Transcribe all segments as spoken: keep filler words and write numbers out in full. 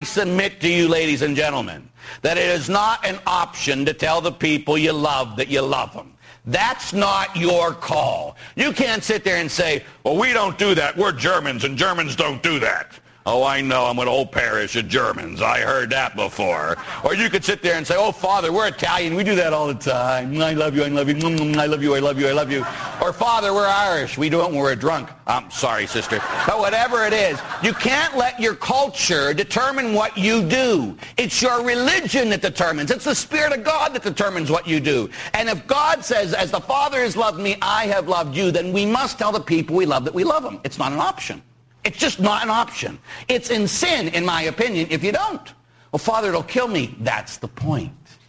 submit to you, ladies and gentlemen, that it is not an option to tell the people you love that you love them. That's not your call. You can't sit there and say, well, we don't do that. We're Germans, and Germans don't do that. Oh, I know. I'm an old parish of Germans. I heard that before. Or you could sit there and say, oh, Father, we're Italian. We do that all the time. I love you. I love you. I love you. I love you. I love you. Or, Father, we're Irish. We do it when we're drunk. I'm sorry, sister. But whatever it is, you can't let your culture determine what you do. It's your religion that determines. It's the Spirit of God that determines what you do. And if God says, as the Father has loved me, I have loved you, then we must tell the people we love that we love them. It's not an option. It's just not an option. It's in sin, in my opinion, if you don't. Well, Father, it'll kill me. That's the point.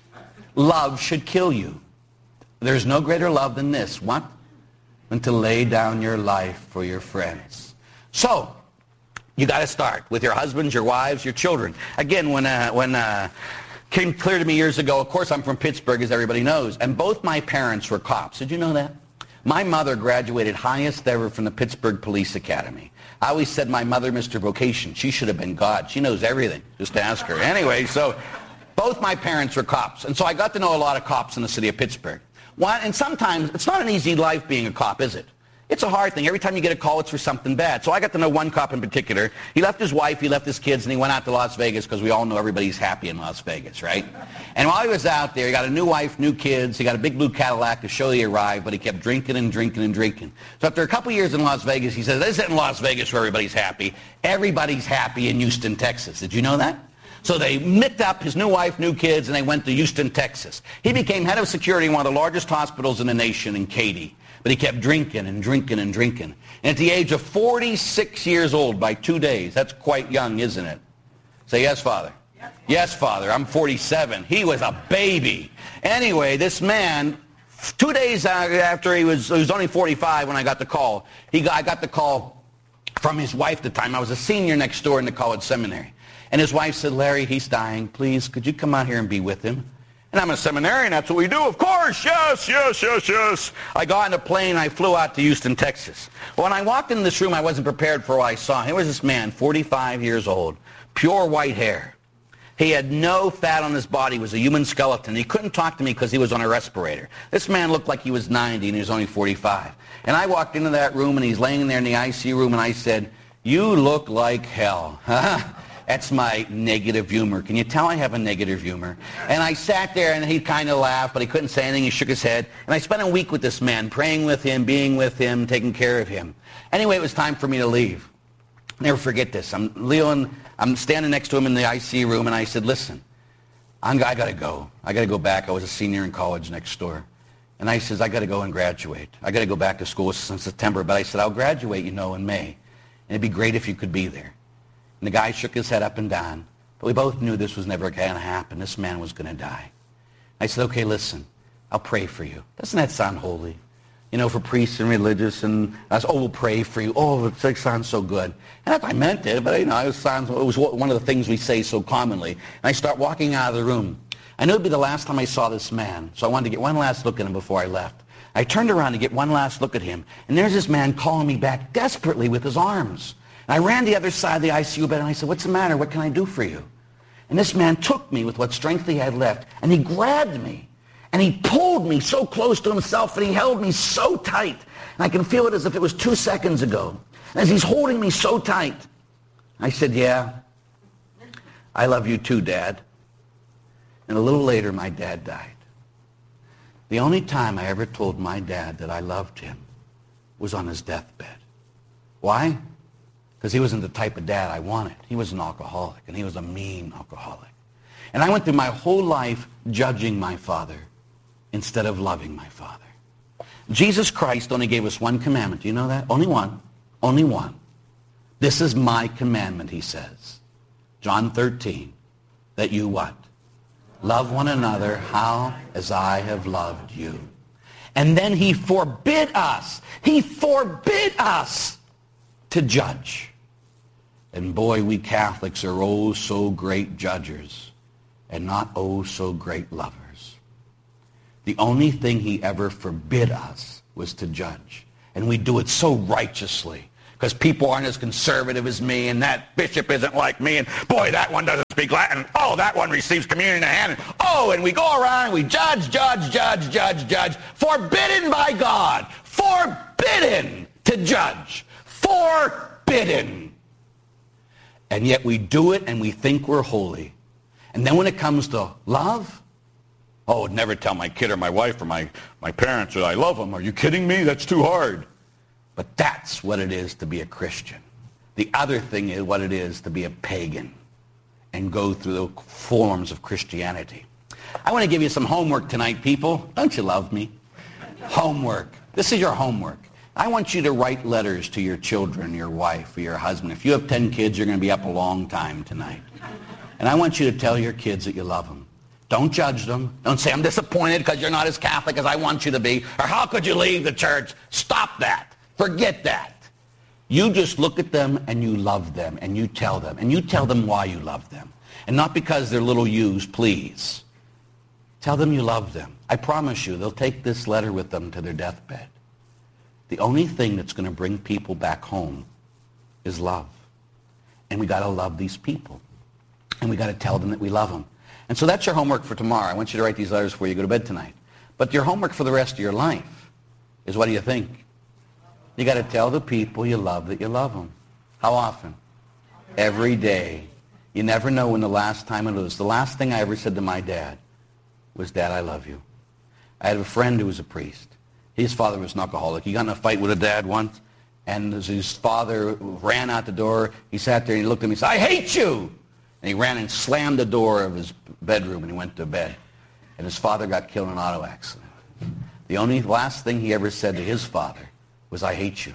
Love should kill you. There's no greater love than this. What? Than to lay down your life for your friends. So, you got to start with your husbands, your wives, your children. Again, when uh, when uh, came clear to me years ago, of course I'm from Pittsburgh, as everybody knows, and both my parents were cops. Did you know that? My mother graduated highest ever from the Pittsburgh Police Academy. I always said my mother, Mister Vocation, she should have been God. She knows everything. Just ask her. Anyway, so both my parents were cops. And so I got to know a lot of cops in the city of Pittsburgh. Well, and sometimes it's not an easy life being a cop, is it? It's a hard thing. Every time you get a call, it's for something bad. So I got to know one cop in particular. He left his wife, he left his kids, and he went out to Las Vegas because we all know everybody's happy in Las Vegas, right? And while he was out there, he got a new wife, new kids. He got a big blue Cadillac to show he arrived, but he kept drinking and drinking and drinking. So after a couple years in Las Vegas, he says, this isn't Las Vegas where everybody's happy. Everybody's happy in Houston, Texas. Did you know that? So they micked up his new wife, new kids, and they went to Houston, Texas. He became head of security in one of the largest hospitals in the nation in Katy. But he kept drinking and drinking and drinking. And at the age of forty-six years old, by two days, that's quite young, isn't it? Say, yes, Father. Yes, yes, Father. I'm forty-seven. He was a baby. Anyway, this man, two days after he was, he was only forty-five when I got the call, he got, I got the call from his wife at the time. I was a senior next door in the college seminary. And his wife said, Larry, he's dying. Please, could you come out here and be with him? And I'm a seminarian, that's what we do. Of course, yes, yes, yes, yes. I got on a plane, and I flew out to Houston, Texas. Well, when I walked in this room, I wasn't prepared for what I saw. Here was this man, forty-five years old, pure white hair. He had no fat on his body. He was a human skeleton. He couldn't talk to me because he was on a respirator. This man looked like he was ninety, and he was only forty-five. And I walked into that room, and he's laying there in the I C U room, and I said, you look like hell. That's my negative humor. Can you tell I have a negative humor? And I sat there, and he kind of laughed, but he couldn't say anything. He shook his head. And I spent a week with this man, praying with him, being with him, taking care of him. Anyway, it was time for me to leave. Never forget this. I'm Leon. I'm standing next to him in the I C U room, and I said, listen, I'm, I got to go. I got to go back. I was a senior in college next door. And I says, I got to go and graduate. I got to go back to school since September. But I said, I'll graduate, you know, in May. And it'd be great if you could be there. And the guy shook his head up and down. But we both knew this was never going to happen. This man was going to die. I said, okay, listen, I'll pray for you. Doesn't that sound holy? You know, for priests and religious. And I said, oh, we'll pray for you. Oh, it sounds so good. And I meant it, but, you know, it was, it was one of the things we say so commonly. And I start walking out of the room. I knew it would be the last time I saw this man, so I wanted to get one last look at him before I left. I turned around to get one last look at him, and there's this man calling me back desperately with his arms. And I ran to the other side of the I C U bed, and I said, what's the matter? What can I do for you? And this man took me with what strength he had left, and he grabbed me, and he pulled me so close to himself, and he held me so tight. And I can feel it as if it was two seconds ago. And as he's holding me so tight, I said, yeah, I love you too, Dad. And a little later, my dad died. The only time I ever told my dad that I loved him was on his deathbed. Why? Because he wasn't the type of dad I wanted. He was an alcoholic, and he was a mean alcoholic. And I went through my whole life judging my father instead of loving my father. Jesus Christ only gave us one commandment. Do you know that? Only one. Only one. This is my commandment, he says. John thirteen. That you what? Love one another how as I have loved you. And then he forbid us. He forbid us to judge. And boy, we Catholics are oh so great judgers and not oh so great lovers. The only thing he ever forbid us was to judge. And we do it so righteously. because people aren't as conservative as me, and that bishop isn't like me, and boy, that one doesn't speak Latin. Oh, that one receives communion in the hand. And, oh, and we go around and we judge, judge, judge, judge, judge. Forbidden by God. Forbidden to judge. Forbidden. And yet we do it and we think we're holy. And then when it comes to love, oh, I would never tell my kid or my wife or my, my parents that I love them. Are you kidding me? That's too hard. But that's what it is to be a Christian. The other thing is what it is to be a pagan and go through the forms of Christianity. I want to give you some homework tonight, people. Don't you love me? Homework. This is your homework. I want you to write letters to your children, your wife, or your husband. If you have ten kids, you're going to be up a long time tonight. And I want you to tell your kids that you love them. Don't judge them. Don't say, I'm disappointed because you're not as Catholic as I want you to be. Or how could you leave the church? Stop that. Forget that. You just look at them and you love them and you tell them. And you tell them why you love them. And not because they're little yous, please. Tell them you love them. I promise you, they'll take this letter with them to their deathbed. The only thing that's going to bring people back home is love. And we got to love these people. And we got to tell them that we love them. And so that's your homework for tomorrow. I want you to write these letters before you go to bed tonight. But your homework for the rest of your life is, what do you think? You got to tell the people you love that you love them. How often? Every day. You never know when the last time it was. The last thing I ever said to my dad was, Dad, I love you. I had a friend who was a priest. His father was an alcoholic. He got in a fight with a dad once, and as his father ran out the door, he sat there and he looked at me and said, I hate you! And he ran and slammed the door of his bedroom and he went to bed. And his father got killed in an auto accident. The only last thing he ever said to his father was, I hate you.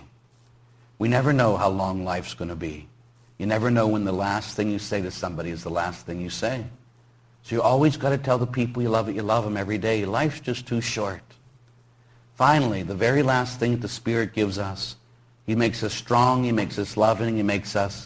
We never know how long life's going to be. You never know when the last thing you say to somebody is the last thing you say. So you always got to tell the people you love that you love them every day. Life's just too short. Finally, the very last thing that the Spirit gives us, he makes us strong, he makes us loving, he makes us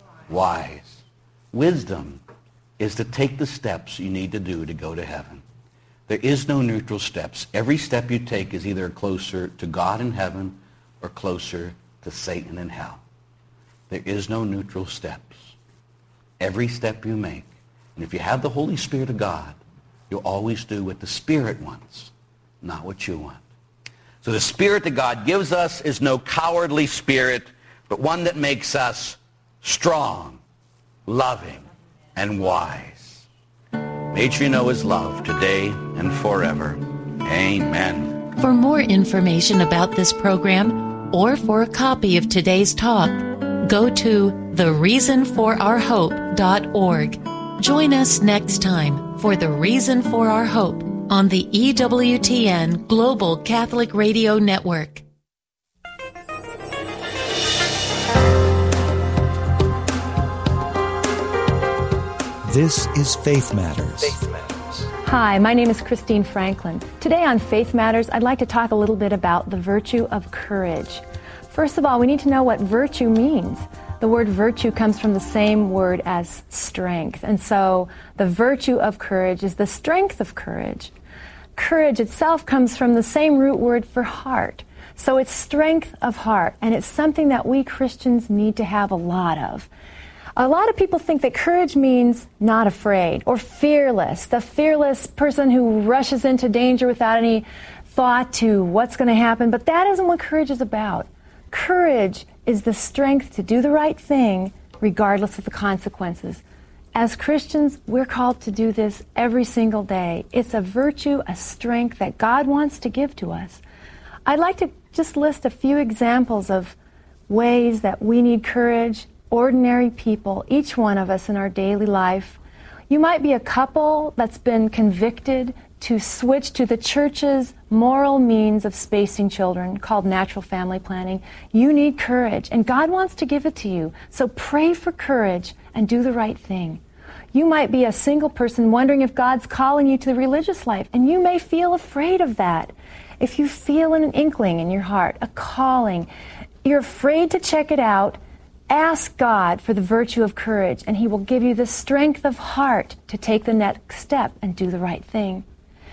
wise. Wisdom is to take the steps you need to do to go to heaven. There is no neutral steps. Every step you take is either closer to God in heaven or closer to Satan in hell. There is no neutral steps. Every step you make. And if you have the Holy Spirit of God, you'll always do what the Spirit wants, not what you want. So the Spirit that God gives us is no cowardly spirit, but one that makes us strong, loving, and wise. May you know his love today and forever. Amen. For more information about this program, or for a copy of today's talk, go to the reason for our hope dot org. Join us next time for The Reason for Our Hope on the E W T N Global Catholic Radio Network. This is Faith Matters. Faith Matters. Hi, my name is Christine Franklin. Today on Faith Matters, I'd like to talk a little bit about the virtue of courage. First of all, we need to know what virtue means. The word virtue comes from the same word as strength. And so the virtue of courage is the strength of courage. Courage itself comes from the same root word for heart. So it's strength of heart. And it's something that we Christians need to have a lot of. A lot of people think that courage means not afraid or fearless. The fearless person who rushes into danger without any thought to what's going to happen. But that isn't what courage is about. Courage is the strength to do the right thing regardless of the consequences. As Christians, we're called to do this every single day. It's a virtue, a strength that God wants to give to us. I'd like to just list a few examples of ways that we need courage. Ordinary people, each one of us in our daily life. You might be a couple that's been convicted to switch to the church's moral means of spacing children called natural family planning. You need courage, and God wants to give it to you. So pray for courage and do the right thing. You might be a single person wondering if God's calling you to the religious life, and you may feel afraid of that. If you feel an inkling in your heart, a calling, you're afraid to check it out, ask God for the virtue of courage, and he will give you the strength of heart to take the next step and do the right thing.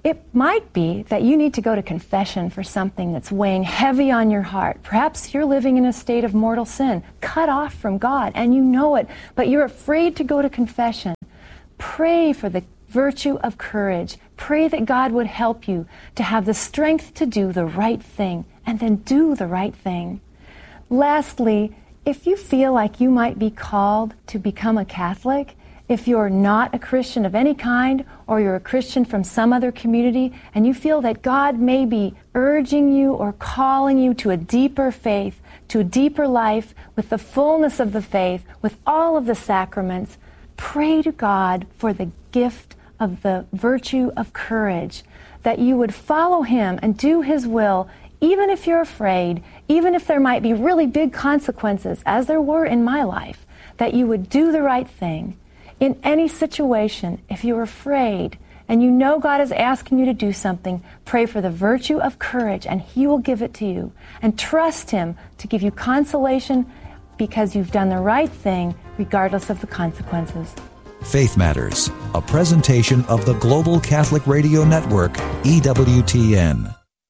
It might be that you need to go to confession for something that's weighing heavy on your heart. Perhaps you're living in a state of mortal sin, cut off from God, and you know it, but you're afraid to go to confession. Pray for the virtue of courage. Pray that God would help you to have the strength to do the right thing, and then do the right thing. Lastly, if you feel like you might be called to become a Catholic, if you're not a Christian of any kind, or you're a Christian from some other community, and you feel that God may be urging you or calling you to a deeper faith, to a deeper life, with the fullness of the faith, with all of the sacraments, pray to God for the gift of the virtue of courage, that you would follow Him and do His will, even if you're afraid, even if there might be really big consequences, as there were in my life, that you would do the right thing. In any situation, if you're afraid and you know God is asking you to do something, pray for the virtue of courage and He will give it to you. And trust Him to give you consolation because you've done the right thing regardless of the consequences. Faith Matters, a presentation of the Global Catholic Radio Network, E W T N.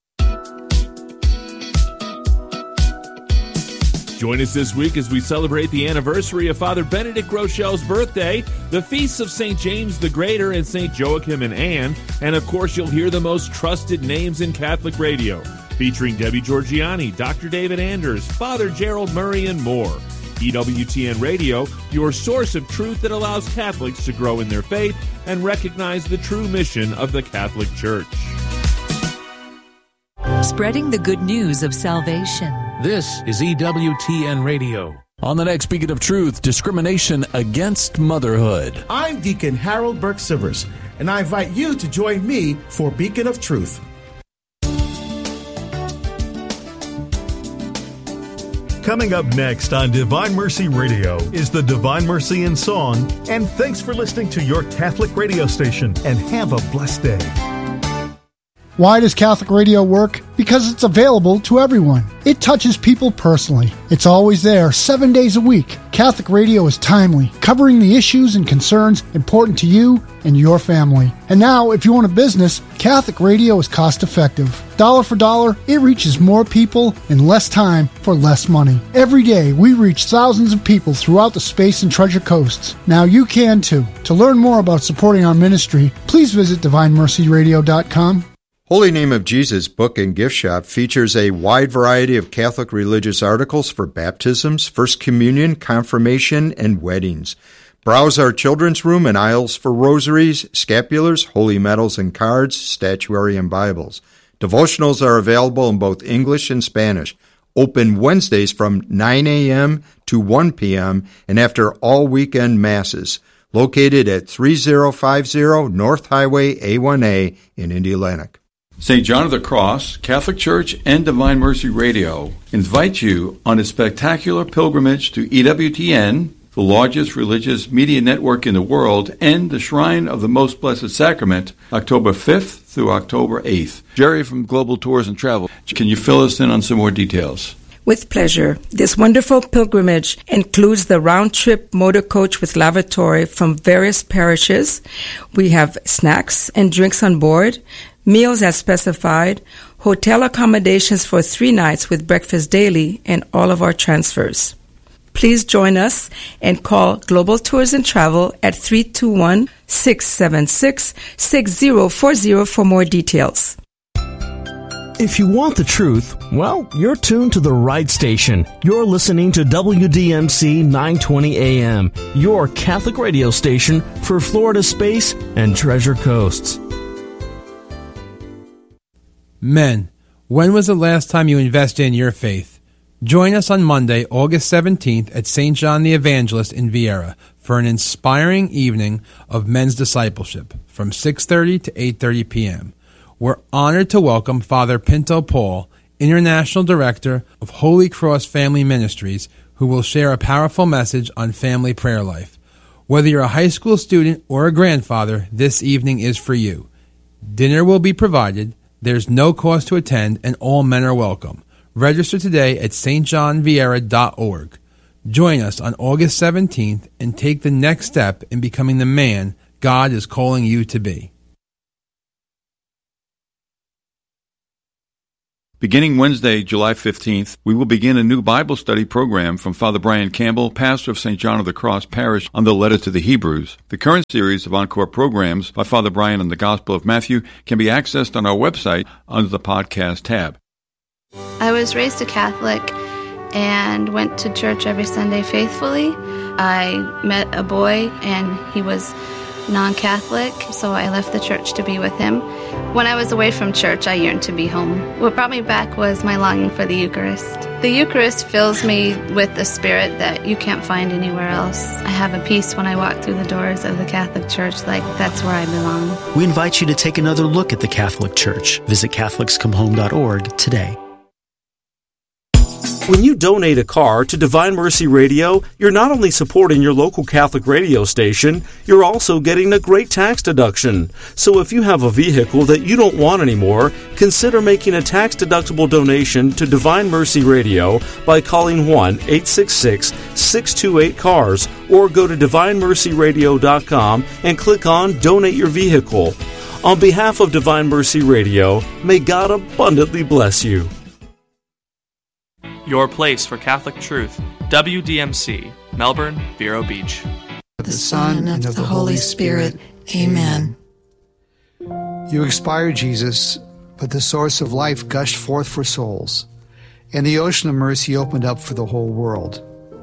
Join us this week as we celebrate the anniversary of Father Benedict Rochelle's birthday, the feasts of Saint James the Greater and Saint Joachim and Anne, and of course you'll hear the most trusted names in Catholic radio, featuring Debbie Georgiani, Doctor David Anders, Father Gerald Murray, and more. E W T N Radio, your source of truth that allows Catholics to grow in their faith and recognize the true mission of the Catholic Church. Spreading the good news of salvation. This is E W T N Radio. On the next Beacon of Truth, discrimination against motherhood. I'm Deacon Harold Burke-Sivers, and I invite you to join me for Beacon of Truth. Coming up next on Divine Mercy Radio is the Divine Mercy in Song. And thanks for listening to your Catholic radio station, and have a blessed day. Why does Catholic radio work? Because it's available to everyone. It touches people personally. It's always there, seven days a week. Catholic radio is timely, covering the issues and concerns important to you and your family. And now, if you own a business, Catholic radio is cost-effective. Dollar for dollar, it reaches more people in less time for less money. Every day, we reach thousands of people throughout the Space and Treasure Coasts. Now you can too. To learn more about supporting our ministry, please visit divine mercy radio dot com. Holy Name of Jesus Book and Gift Shop features a wide variety of Catholic religious articles for baptisms, First Communion, confirmation, and weddings. Browse our children's room and aisles for rosaries, scapulars, holy medals and cards, statuary, and Bibles. Devotionals are available in both English and Spanish. Open Wednesdays from nine a.m. to one p.m. and after all weekend masses. Located at thirty fifty North Highway A one A in Indianapolis. Saint John of the Cross, Catholic Church, and Divine Mercy Radio invite you on a spectacular pilgrimage to E W T N, the largest religious media network in the world, and the Shrine of the Most Blessed Sacrament, October fifth through October eighth. Jerry from Global Tours and Travel, can you fill us in on some more details? With pleasure. This wonderful pilgrimage includes the round-trip motor coach with lavatory from various parishes. We have snacks and drinks on board, meals as specified, hotel accommodations for three nights with breakfast daily, and all of our transfers. Please join us and call Global Tours and Travel at three two one, six seven six, six zero four zero for more details. If you want the truth, well, you're tuned to the right station. You're listening to W D M C nine twenty A M, your Catholic radio station for Florida Space and Treasure Coasts. Men, when was the last time you invested in your faith? Join us on Monday, August seventeenth at Saint John the Evangelist in Viera for an inspiring evening of men's discipleship from six thirty to eight thirty p.m. We're honored to welcome Father Pinto Paul, International Director of Holy Cross Family Ministries, who will share a powerful message on family prayer life. Whether you're a high school student or a grandfather, this evening is for you. Dinner will be provided. There's no cost to attend, and all men are welcome. Register today at s t john viera dot org. Join us on August seventeenth and take the next step in becoming the man God is calling you to be. Beginning Wednesday, July fifteenth, we will begin a new Bible study program from Father Brian Campbell, pastor of Saint John of the Cross Parish, on the letter to the Hebrews. The current series of encore programs by Father Brian on the Gospel of Matthew can be accessed on our website under the podcast tab. I was raised a Catholic and went to church every Sunday faithfully. I met a boy and he was non-Catholic, so I left the church to be with him. When I was away from church, I yearned to be home. What brought me back was my longing for the Eucharist. The Eucharist fills me with the spirit that you can't find anywhere else. I have a peace when I walk through the doors of the Catholic Church, like that's where I belong. We invite you to take another look at the Catholic Church. Visit Catholics Come Home dot org today. When you donate a car to Divine Mercy Radio, you're not only supporting your local Catholic radio station, you're also getting a great tax deduction. So if you have a vehicle that you don't want anymore, consider making a tax-deductible donation to Divine Mercy Radio by calling one eight six six, six two eight, C A R S or go to divine mercy radio dot com and click on Donate Your Vehicle. On behalf of Divine Mercy Radio, may God abundantly bless you. Your place for Catholic truth. W D M C, Melbourne, Vero Beach. The Son and of the Holy Spirit. Amen. You expired, Jesus, but the source of life gushed forth for souls, and the ocean of mercy opened up for the whole world.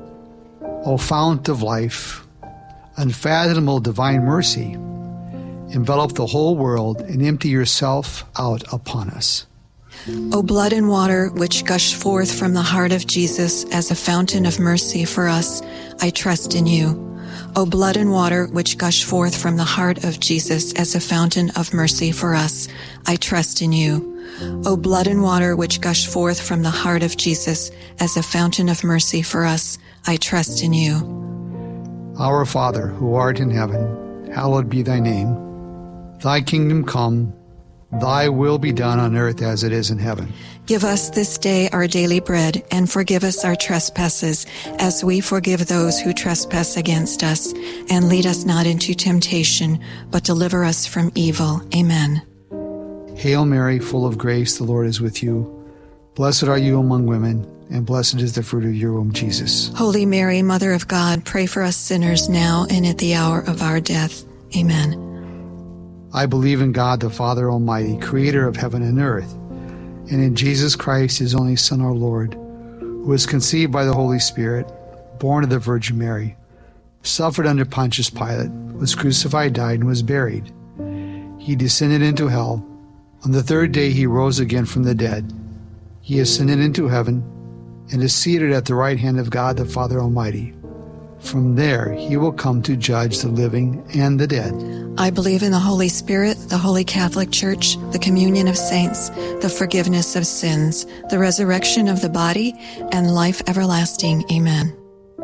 O fount of life, unfathomable divine mercy, envelop the whole world and empty yourself out upon us. O blood and water which gush forth from the heart of Jesus as a fountain of mercy for us, I trust in you. O blood and water which gush forth from the heart of Jesus as a fountain of mercy for us, I trust in you. O blood and water which gush forth from the heart of Jesus as a fountain of mercy for us, I trust in you. Our Father, who art in heaven, hallowed be thy name. Thy kingdom come, thy will be done on earth as it is in heaven. Give us this day our daily bread, and forgive us our trespasses, as we forgive those who trespass against us. And lead us not into temptation, but deliver us from evil. Amen. Hail Mary, full of grace, the Lord is with you. Blessed are you among women, and blessed is the fruit of your womb, Jesus. Holy Mary, Mother of God, pray for us sinners now and at the hour of our death. Amen. I believe in God, the Father Almighty, creator of heaven and earth, and in Jesus Christ, his only Son, our Lord, who was conceived by the Holy Spirit, born of the Virgin Mary, suffered under Pontius Pilate, was crucified, died, and was buried. He descended into hell. On the third day he rose again from the dead. He ascended into heaven and is seated at the right hand of God, the Father Almighty. From there he will come to judge the living and the dead. I believe in the Holy Spirit, the Holy Catholic Church, the communion of saints, the forgiveness of sins, the resurrection of the body, and life everlasting. Amen.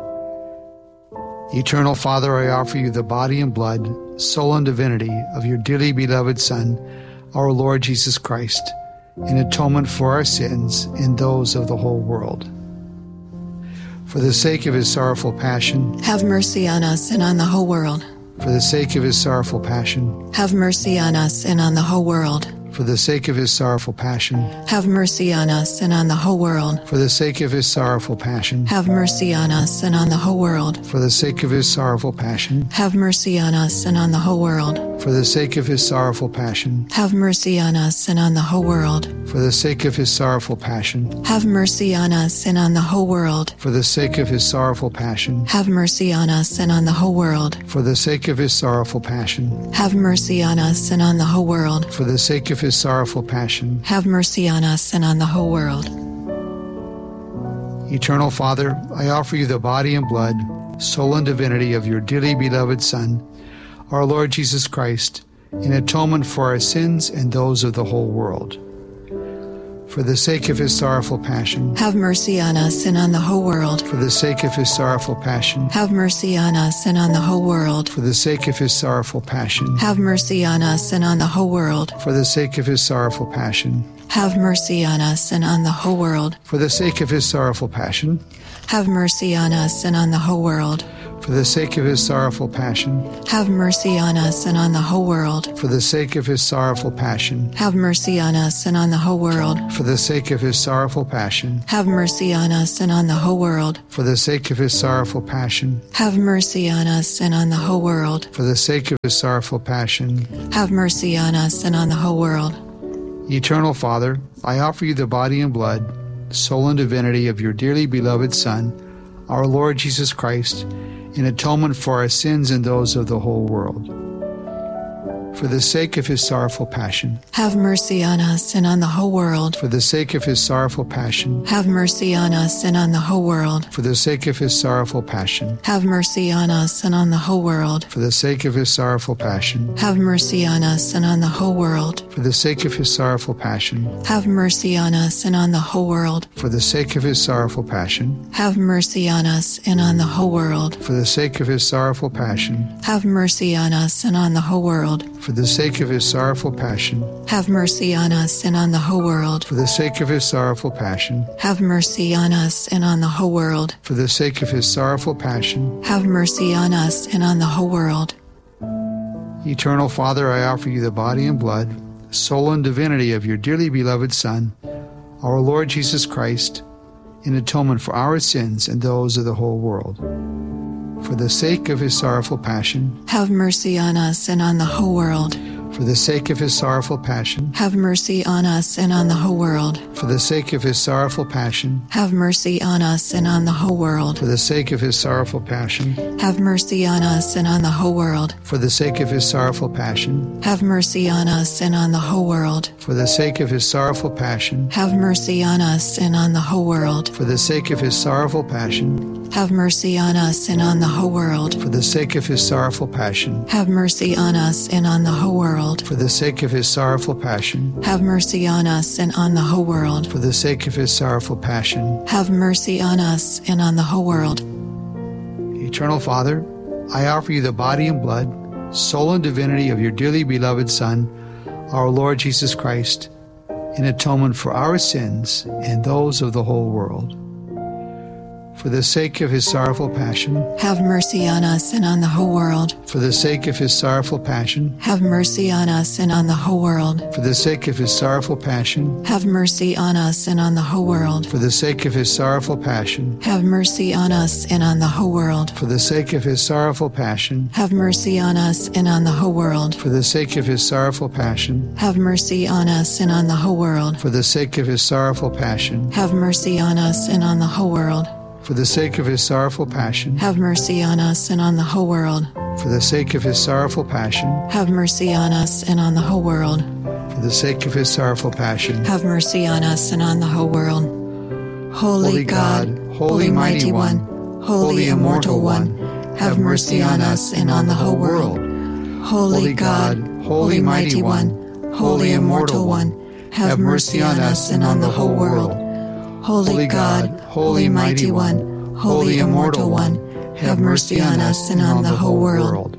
Eternal Father, I offer you the body and blood, soul and divinity of your dearly beloved Son, our Lord Jesus Christ, in atonement for our sins and those of the whole world. For the sake of his sorrowful passion, have mercy on us and on the whole world. For the sake of his sorrowful passion, have mercy on us and on the whole world. For the sake of his sorrowful passion, have mercy on us and on the whole world. For the sake of his sorrowful passion, have mercy on us and on the whole world. For the sake of his sorrowful passion, have mercy on us and on the whole world. For the sake of his sorrowful passion, have mercy on us and on the whole world. For the sake of his sorrowful passion, have mercy on us and on the whole world. For the sake of his sorrowful passion, have mercy on us and on the whole world. For the sake of his sorrowful passion, have mercy on us and on the whole world. For the sake of his sorrowful passion, have mercy on us and on the whole world. Eternal Father, I offer you the body and blood, soul and divinity of your dearly beloved Son, our Lord Jesus Christ, in atonement for our sins and those of the whole world. For the sake of his sorrowful passion, have mercy on us and on the whole world. For the sake of his sorrowful passion, have mercy on us and on the whole world. For the sake of his sorrowful passion, have mercy on us and on the whole world. For the sake of his sorrowful passion, have mercy on us and on the whole world. For the sake of his sorrowful passion, have mercy on us and on the whole world. For For the sake of his sorrowful passion, have mercy on us and on the whole world. For the sake of his sorrowful passion, have mercy on us and on the whole world. For the sake of his sorrowful passion, have mercy on us and on the whole world. For the sake of his sorrowful passion, have mercy on us and on the whole world. For the sake of his sorrowful passion, have mercy on us and on the whole world. Eternal Father, I offer you the body and blood, soul and divinity of your dearly beloved Son, our Lord Jesus Christ, in atonement for our sins and those of the whole world. For the sake of his sorrowful passion, have mercy on us and on the whole world. For the sake of his sorrowful passion, have mercy on us and on the whole world. For the sake of his sorrowful passion, have mercy on us and on the whole world. For the sake of his sorrowful passion, have mercy on us and on the whole world. For the sake of his sorrowful passion, have mercy on us and on the whole world. For the sake of his sorrowful passion, have mercy on us and on the whole world. For the sake of his sorrowful passion, have mercy on us and on the whole world. For the sake of his sorrowful passion, have mercy on us and on the whole world. For the sake of his sorrowful passion, have mercy on us and on the whole world. For the sake of his sorrowful passion, have mercy on us and on the whole world. Eternal Father, I offer you the body and blood, soul and divinity of your dearly beloved Son, our Lord Jesus Christ, in atonement for our sins and those of the whole world. For the sake of his sorrowful passion, have mercy on us and on the whole world. For the sake of his sorrowful passion, have mercy on us and on the whole world. For the sake of his sorrowful passion, have mercy on us and on the whole world. For the sake of his sorrowful passion, have mercy on us and on the whole world. For the sake of his sorrowful passion, have mercy on us and on the whole world. For the sake of his sorrowful passion, have mercy on us and on the whole world. For the sake of his sorrowful passion, have mercy on us and on the whole world. For the sake of his sorrowful passion, have mercy on us and on the whole world. For the sake of his sorrowful passion, have mercy on us and on the whole world. For the sake of his sorrowful passion, have mercy on us and on the whole world. Eternal Father, I offer you the body and blood, soul and divinity of your dearly beloved Son, our Lord Jesus Christ, in atonement for our sins and those of the whole world. For the sake of his sorrowful passion, have mercy on us and on the whole world. For the sake of his sorrowful passion, have mercy on us and on the whole world. For the sake of his sorrowful passion, have mercy on us and on the whole world. For the sake of his sorrowful passion, have mercy on us and on the whole world. For the sake of his sorrowful passion, have mercy on us and on the whole world. For the sake of his sorrowful passion, have mercy on us and on the whole world. For the sake of his sorrowful passion, have mercy on us and on the whole world. For the sake of his sorrowful passion, have mercy on us and on the whole world. For the sake of his sorrowful passion, have mercy on us and on the whole world. For the sake of his sorrowful passion, have mercy on us and on the whole world. Holy, Holy God, God, Holy Mighty One, Holy Immortal One, have mercy on us and on the whole world. Holy God, Holy Mighty One, Holy Immortal One, have mercy on us and on the whole world. Holy God, Holy Mighty One, Holy Immortal One, have mercy on us and on the whole world.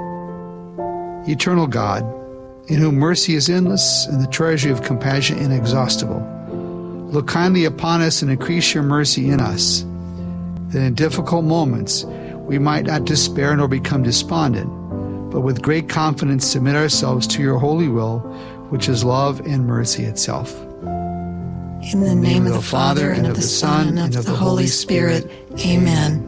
Eternal God, in whom mercy is endless and the treasury of compassion inexhaustible, look kindly upon us and increase your mercy in us, that in difficult moments we might not despair nor become despondent, but with great confidence submit ourselves to your holy will, which is love and mercy itself. In the name of the Father, and of the Son, and of the Holy Spirit. Amen.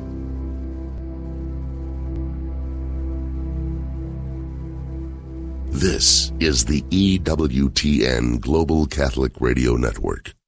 This is the E W T N Global Catholic Radio Network.